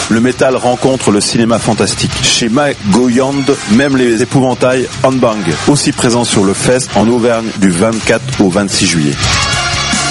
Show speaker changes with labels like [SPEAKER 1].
[SPEAKER 1] le métal rencontre le cinéma fantastique. Chez Magoyand, même les épouvantails Hanbang, aussi présents sur le Fest en Auvergne du 24 au 26 juillet.